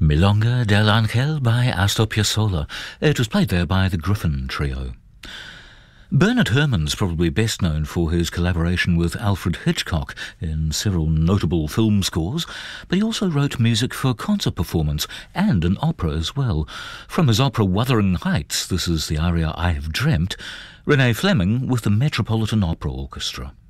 Milonga del Ángel by Astor Piazzolla. It was played there by the Griffin Trio. Bernard Herrmann's probably best known for his collaboration with Alfred Hitchcock in several notable film scores, but he also wrote music for concert performance and an opera as well. From his opera Wuthering Heights, this is the aria I Have Dreamt, Renee Fleming with the Metropolitan Opera Orchestra.